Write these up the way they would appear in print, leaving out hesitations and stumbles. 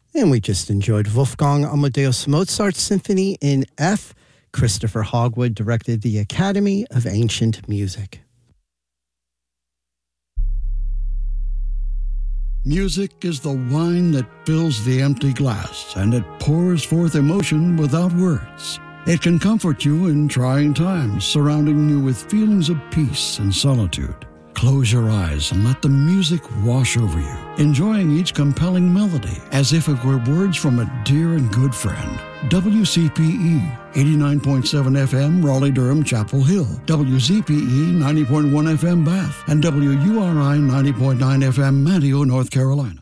And we just enjoyed Wolfgang Amadeus Mozart's Symphony in F. Christopher Hogwood directed the Academy of Ancient Music. Music is the wine that fills the empty glass, and it pours forth emotion without words. It can comfort you in trying times, surrounding you with feelings of peace and solitude. Close your eyes and let the music wash over you, enjoying each compelling melody as if it were words from a dear and good friend. WCPE 89.7 FM Raleigh-Durham Chapel Hill, WZPE 90.1 FM Bath, and WURI 90.9 FM Manteo, North Carolina.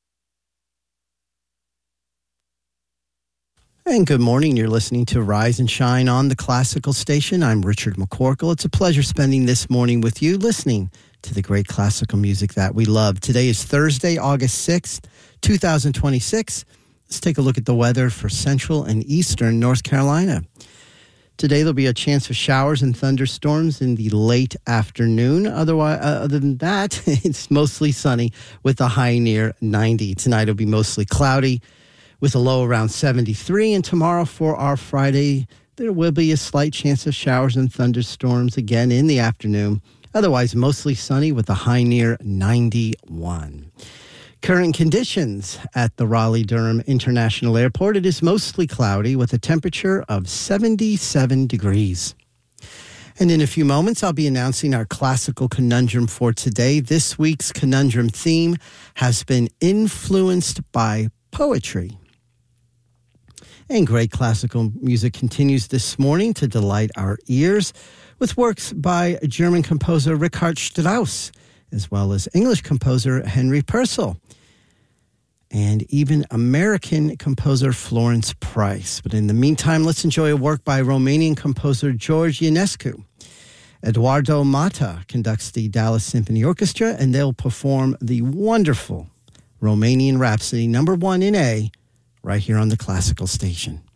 And good morning. You're listening to Rise and Shine on the Classical Station. I'm Richard McCorkle. It's a pleasure spending this morning with you, listening to the great classical music that we love. Today is Thursday, August 6th, 2026. Let's take a look at the weather for central and eastern North Carolina. Today, there'll be a chance of showers and thunderstorms in the late afternoon. Other than that, it's mostly sunny with a high near 90. Tonight, it'll be mostly cloudy with a low around 73. And tomorrow for our Friday, there will be a slight chance of showers and thunderstorms again in the afternoon. Otherwise, mostly sunny with a high near 91. Current conditions at the Raleigh-Durham International Airport. It is mostly cloudy with a temperature of 77 degrees. And in a few moments, I'll be announcing our classical conundrum for today. This week's conundrum theme has been influenced by poetry. And great classical music continues this morning to delight our ears with works by German composer Richard Strauss, as well as English composer Henry Purcell, and even American composer Florence Price. But in the meantime, let's enjoy a work by Romanian composer George Ionescu. Eduardo Mata conducts the Dallas Symphony Orchestra, and they'll perform the wonderful Romanian Rhapsody, number 1 in A, right here on the Classical Station.